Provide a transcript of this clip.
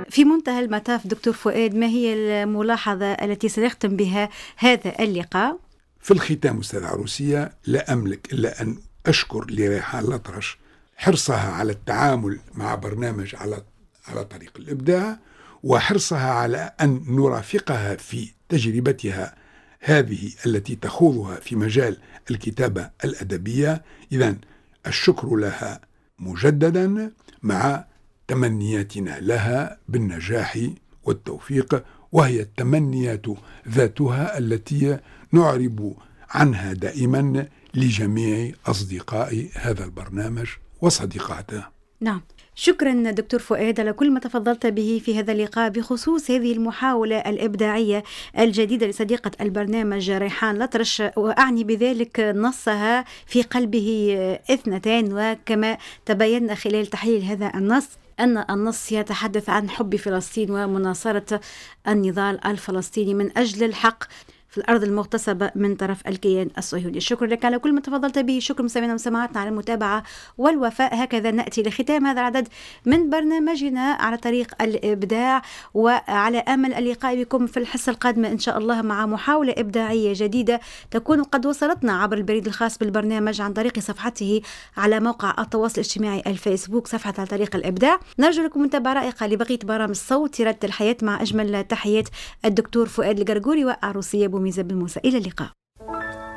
في منتهى المطاف دكتور فؤاد، ما هي الملاحظة التي سنختم بها هذا اللقاء؟ في الختام أستاذ عروسية، لا أملك إلا أن أشكر لريحان الأطرش حرصها على التعامل مع برنامج على طريق الإبداع، وحرصها على أن نرافقها في تجربتها هذه التي تخوضها في مجال الكتابة الأدبية. إذن الشكر لها مجددا، مع تمنياتنا لها بالنجاح والتوفيق، وهي التمنيات ذاتها التي نعرب عنها دائما لجميع أصدقاء هذا البرنامج وصديقاته. نعم، شكرا دكتور فؤاد على كل ما تفضلت به في هذا اللقاء بخصوص هذه المحاولة الإبداعية الجديدة لصديقة البرنامج ريحان الأطرش، وأعني بذلك نصها في قلبه اثنتان، وكما تبين خلال تحليل هذا النص أن النص يتحدث عن حب فلسطين ومناصرة النضال الفلسطيني من أجل الحق في الأرض المغتصبة من طرف الكيان الصهيوني. شكرا لك على كل ما تفضلت به. شكرا مستمعينا ومستمعاتنا على المتابعة والوفاء. هكذا نأتي لختام هذا العدد من برنامجنا على طريق الإبداع، وعلى أمل اللقاء بكم في الحصة القادمة إن شاء الله مع محاولة إبداعية جديدة تكون قد وصلتنا عبر البريد الخاص بالبرنامج عن طريق صفحته على موقع التواصل الاجتماعي الفيسبوك، صفحة على طريق الإبداع. نرجو لكم متابعة رائقة لبقية برامج صوت رد الحياة، مع أجمل تحيات الدكتور فؤاد القرقوري وعروسية بوميزة بالموسى. إلى اللقاء.